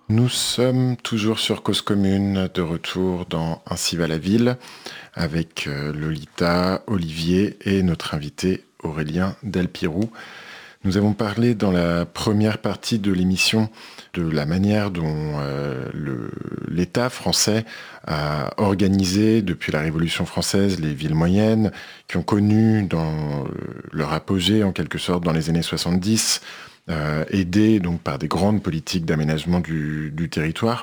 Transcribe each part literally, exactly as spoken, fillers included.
Nous sommes toujours sur Cause Commune, de retour dans Ainsi va la ville, avec euh, Lolita, Olivier et notre invité Aurélien Delpirou. Nous avons parlé dans la première partie de l'émission de la manière dont euh, le, l'État français a organisé depuis la Révolution française les villes moyennes, qui ont connu dans leur apogée en quelque sorte dans les années soixante-dix, euh, aidées donc par des grandes politiques d'aménagement du, du territoire.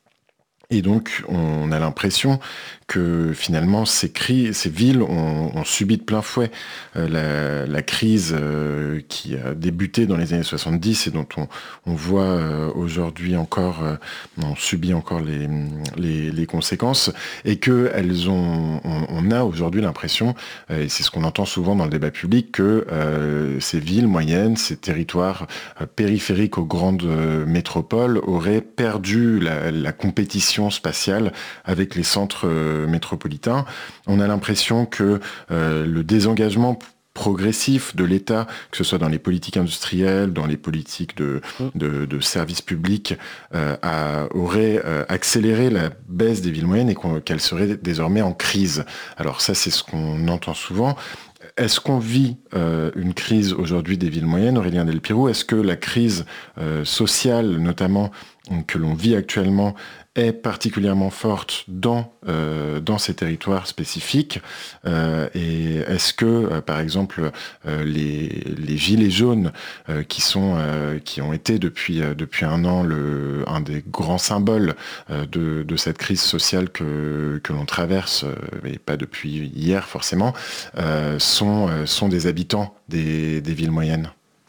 Et donc, on a l'impression que finalement, ces, cri- ces villes ont, ont subi de plein fouet euh, la, la crise euh, qui a débuté dans les années soixante-dix et dont on, on voit euh, aujourd'hui encore, euh, on subit encore les, les, les conséquences, et qu'elles ont, on, on a aujourd'hui l'impression, euh, et c'est ce qu'on entend souvent dans le débat public, que euh, ces villes moyennes, ces territoires euh, périphériques aux grandes euh, métropoles auraient perdu la, la compétition spatiale avec les centres euh, métropolitains. On a l'impression que euh, le désengagement progressif de l'État, que ce soit dans les politiques industrielles, dans les politiques de, de, de services publics, euh, a, aurait euh, accéléré la baisse des villes moyennes et qu'elles seraient désormais en crise. Alors ça, c'est ce qu'on entend souvent. Est-ce qu'on vit euh, une crise aujourd'hui des villes moyennes, Aurélien Delpirou? Est-ce que la crise euh, sociale, notamment, que l'on vit actuellement, est particulièrement forte dans, euh, dans ces territoires spécifiques euh, et est-ce que, euh, par exemple, euh, les, les gilets jaunes euh, qui, sont, euh, qui ont été depuis, euh, depuis un an le, un des grands symboles euh, de, de cette crise sociale que, que l'on traverse, euh, et pas depuis hier forcément, euh, sont, euh, sont des habitants des, des villes moyennes?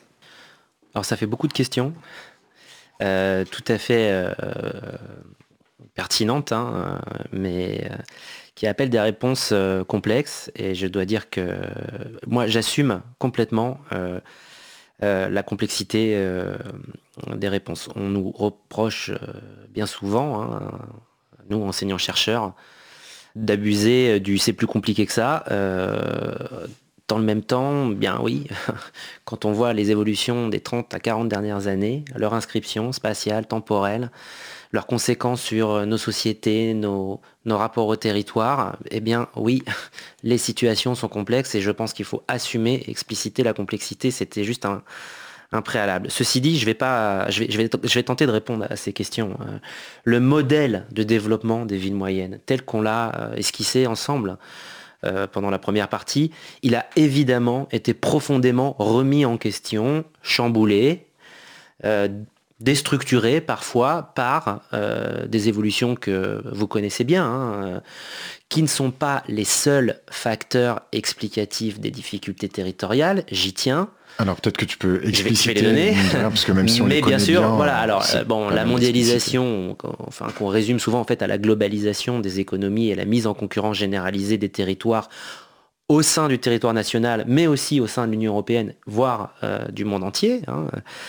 Alors ça fait beaucoup de questions, euh, tout à fait euh, pertinentes, hein, mais euh, qui appellent des réponses euh, complexes. Et je dois dire que euh, moi j'assume complètement euh, euh, la complexité euh, des réponses. On nous reproche euh, bien souvent, hein, nous enseignants-chercheurs, d'abuser du c'est plus compliqué que ça. Euh, dans le même temps, bien oui, quand on voit les évolutions des trente à quarante dernières années, leur inscription spatiale, temporelle, leurs conséquences sur nos sociétés, nos, nos rapports au territoire, eh bien oui, les situations sont complexes et je pense qu'il faut assumer, expliciter la complexité. C'était juste un, un préalable. Ceci dit, je vais, pas, je, vais, je, vais, je vais tenter de répondre à ces questions. Euh, Le modèle de développement des villes moyennes, tel qu'on l'a euh, esquissé ensemble euh, pendant la première partie, il a évidemment été profondément remis en question, chamboulé, euh, déstructuré parfois par euh, des évolutions que vous connaissez bien, hein, euh, qui ne sont pas les seuls facteurs explicatifs des difficultés territoriales, j'y tiens. Alors peut-être que tu peux Je vais, je vais les expliciter, donner, mine de rien, parce que même si on les mais bien connaît sûr, bien, voilà. euh, Alors, euh, c'est bon, pas la mal d'expliciter. mondialisation, qu'on- enfin qu'on résume souvent en fait à la globalisation des économies et la mise en concurrence généralisée des territoires au sein du territoire national, mais aussi au sein de l'Union européenne, voire euh, du monde entier. Hein.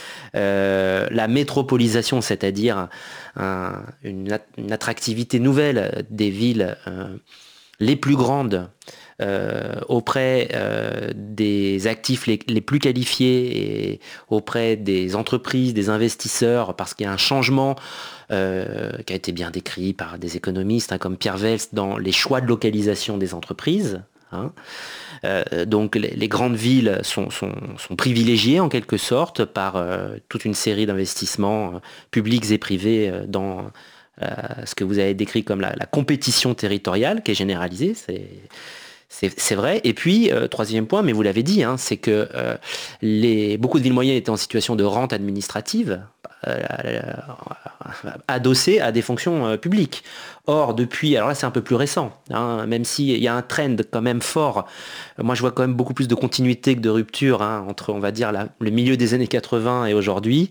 Euh, la métropolisation, c'est-à-dire un- une, at- une attractivité nouvelle des villes euh, les plus grandes euh, auprès euh, des actifs les, les plus qualifiés et auprès des entreprises, des investisseurs, parce qu'il y a un changement euh, qui a été bien décrit par des économistes hein, comme Pierre Vels dans les choix de localisation des entreprises. Hein. Euh, donc les, les grandes villes sont, sont, sont privilégiées en quelque sorte par euh, toute une série d'investissements euh, publics et privés euh, dans euh, ce que vous avez décrit comme la, la compétition territoriale qui est généralisée. C'est, c'est, c'est vrai. Et puis, euh, troisième point, mais vous l'avez dit, hein, c'est que euh, les, beaucoup de villes moyennes étaient en situation de rente administrative, euh, adossées à des fonctions euh, publiques. Or, depuis, alors là c'est un peu plus récent, hein, même s'il y a un trend quand même fort, euh, moi je vois quand même beaucoup plus de continuité que de rupture hein, entre, on va dire, la- le milieu des années quatre-vingts et aujourd'hui.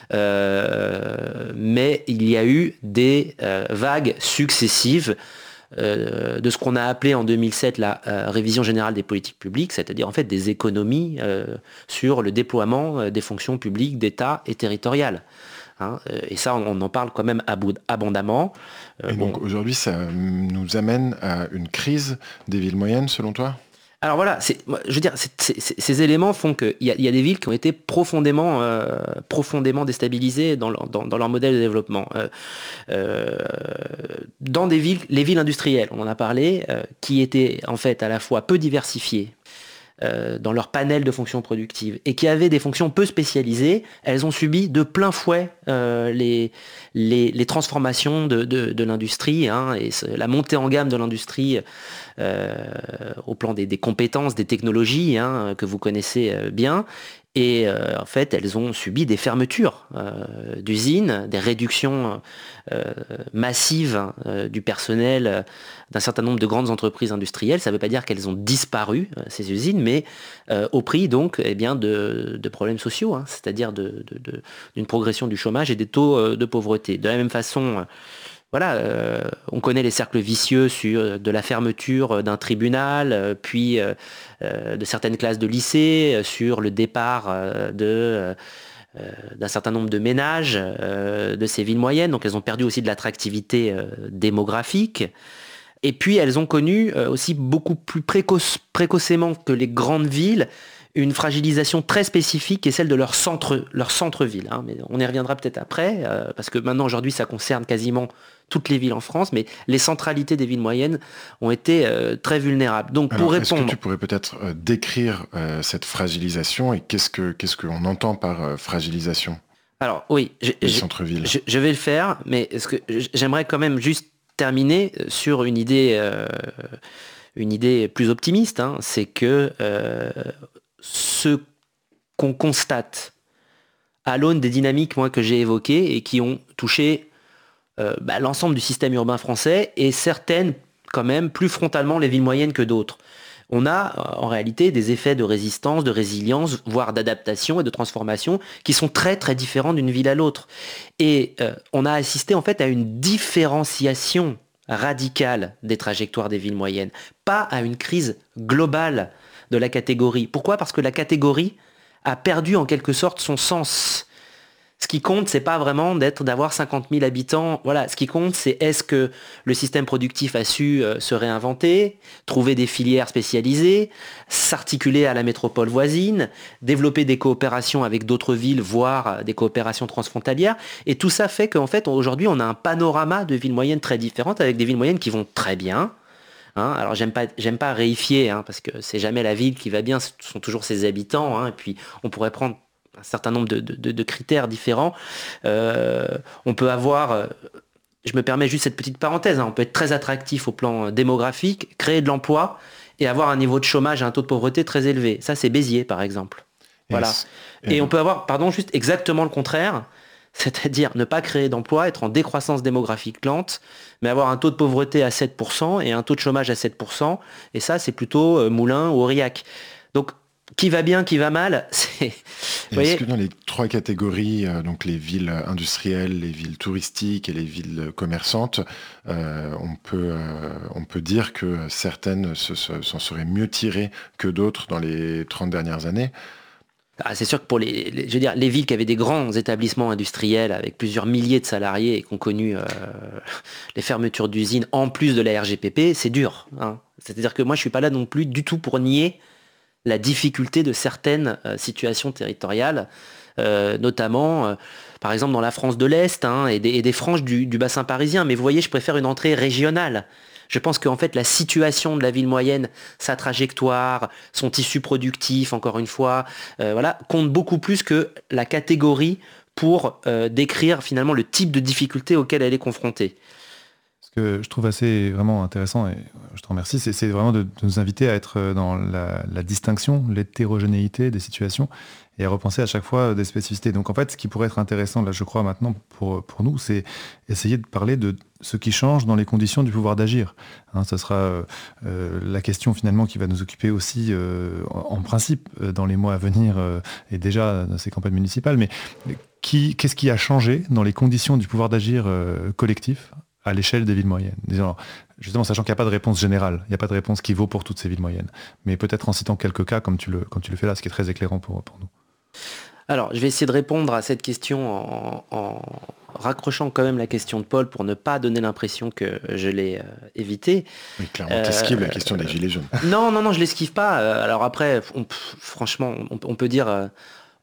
Euh, mais il y a eu des euh, vagues successives euh, de ce qu'on a appelé en deux mille sept la euh, révision générale des politiques publiques, c'est-à-dire en fait des économies euh, sur le déploiement euh, des fonctions publiques d'État et territoriales. Hein. Euh, et ça, on, on en parle quand même abou- abondamment. Euh, Et bon, donc aujourd'hui, ça nous amène à une crise des villes moyennes, selon toi? Alors voilà, c'est, moi, je veux dire, c'est, c'est, c'est, ces éléments font qu'il y a, il y a des villes qui ont été profondément, euh, profondément déstabilisées dans leur, dans, dans leur modèle de développement. Euh, euh, dans des villes, les villes industrielles, on en a parlé, euh, qui étaient en fait à la fois peu diversifiées euh, dans leur panel de fonctions productives et qui avaient des fonctions peu spécialisées, elles ont subi de plein fouet euh, les, les, les transformations de, de, de l'industrie, hein, et la montée en gamme de l'industrie euh, au plan des, des compétences, des technologies, hein, que vous connaissez bien. Et euh, en fait, elles ont subi des fermetures euh, d'usines, des réductions euh, massives euh, du personnel euh, d'un certain nombre de grandes entreprises industrielles. Ça ne veut pas dire qu'elles ont disparu, euh, ces usines, mais euh, au prix donc eh bien, de, de problèmes sociaux, hein, c'est-à-dire de, de, de, d'une progression du chômage et des taux euh, de pauvreté. De la même façon, euh, voilà, euh, on connaît les cercles vicieux sur de la fermeture d'un tribunal, euh, puis euh, euh, de certaines classes de lycée, euh, sur le départ euh, de, euh, d'un certain nombre de ménages euh, de ces villes moyennes. Donc elles ont perdu aussi de l'attractivité euh, démographique. Et puis elles ont connu euh, aussi beaucoup plus précoce, précocement que les grandes villes une fragilisation très spécifique qui est celle de leur centre, leur centre-ville. Hein. Mais on y reviendra peut-être après, euh, parce que maintenant aujourd'hui ça concerne quasiment toutes les villes en France, mais les centralités des villes moyennes ont été euh, très vulnérables. Donc Alors, pour répondre, est-ce que tu pourrais peut-être euh, décrire euh, cette fragilisation et qu'est-ce que qu'est-ce qu'on entend par euh, fragilisation? Alors oui, je, des je, centres-villes. Je, je vais le faire, mais ce que j'aimerais quand même juste terminer sur une idée, euh, une idée plus optimiste. Hein, c'est que euh, ce qu'on constate à l'aune des dynamiques moi, que j'ai évoquées et qui ont touché euh, bah, l'ensemble du système urbain français et certaines quand même plus frontalement les villes moyennes que d'autres. On a en réalité des effets de résistance, de résilience, voire d'adaptation et de transformation qui sont très très différents d'une ville à l'autre. Et euh, on a assisté en fait à une différenciation radicale des trajectoires des villes moyennes, pas à une crise globale de la catégorie. Pourquoi ? Parce que la catégorie a perdu en quelque sorte son sens. Ce qui compte, c'est pas vraiment d'être, d'avoir cinquante mille habitants. Voilà, ce qui compte, c'est est-ce que le système productif a su euh, se réinventer, trouver des filières spécialisées, s'articuler à la métropole voisine, développer des coopérations avec d'autres villes, voire des coopérations transfrontalières. Et tout ça fait qu'en fait, aujourd'hui, on a un panorama de villes moyennes très différentes, avec des villes moyennes qui vont très bien. Hein, alors j'aime pas, j'aime pas réifier, hein, parce que c'est jamais la ville qui va bien, ce sont toujours ses habitants. Hein, et puis on pourrait prendre un certain nombre de, de, de critères différents. Euh, on peut avoir, euh, je me permets juste cette petite parenthèse, hein, on peut être très attractif au plan démographique, créer de l'emploi et avoir un niveau de chômage et un taux de pauvreté très élevé. Ça, c'est Béziers, par exemple. Voilà. Yes. Et, et on peut avoir, pardon, juste exactement le contraire, c'est-à-dire ne pas créer d'emploi, être en décroissance démographique lente, mais avoir un taux de pauvreté à sept pour cent et un taux de chômage à sept pour cent. Et ça, c'est plutôt euh, Moulins ou Aurillac. Donc, qui va bien, qui va mal, c'est... Est-ce que dans les trois catégories, euh, donc les villes industrielles, les villes touristiques et les villes commerçantes, euh, on, peut, euh, on peut dire que certaines se, se, s'en seraient mieux tirées que d'autres dans les trente dernières années? Ah, c'est sûr que pour les, les, je veux dire, les villes qui avaient des grands établissements industriels avec plusieurs milliers de salariés et qui ont connu euh, les fermetures d'usines en plus de la R G P P, c'est dur. Hein. C'est-à-dire que moi, je suis pas là non plus du tout pour nier la difficulté de certaines euh, situations territoriales, euh, notamment, euh, par exemple, dans la France de l'Est hein, et, des, et des franges du, du bassin parisien. Mais vous voyez, je préfère une entrée régionale. Je pense qu'en fait, la situation de la ville moyenne, sa trajectoire, son tissu productif, encore une fois, euh, voilà, compte beaucoup plus que la catégorie pour euh, décrire finalement le type de difficulté auquel elle est confrontée. Ce que je trouve assez vraiment intéressant, et je te remercie, c'est, c'est vraiment de, de nous inviter à être dans la, la distinction, l'hétérogénéité des situations et à repenser à chaque fois des spécificités. Donc en fait, ce qui pourrait être intéressant, là je crois maintenant pour, pour nous, c'est essayer de parler de ce qui change dans les conditions du pouvoir d'agir. Hein, ce sera euh, la question finalement qui va nous occuper aussi euh, en, en principe dans les mois à venir euh, et déjà dans ces campagnes municipales, mais qui, qu'est-ce qui a changé dans les conditions du pouvoir d'agir euh, collectif à l'échelle des villes moyennes. Disons, justement, sachant qu'il n'y a pas de réponse générale, il n'y a pas de réponse qui vaut pour toutes ces villes moyennes. Mais peut-être en citant quelques cas, comme tu le, comme tu le fais là, ce qui est très éclairant pour, pour nous. Alors, je vais essayer de répondre à cette question en, en, raccrochant quand même la question de Paul pour ne pas donner l'impression que je l'ai euh, évité. Oui, clairement, t'esquives euh, la question des gilets jaunes. Non, non, non, je l'esquive pas. Alors après, on, pff, franchement, on, on peut dire, euh,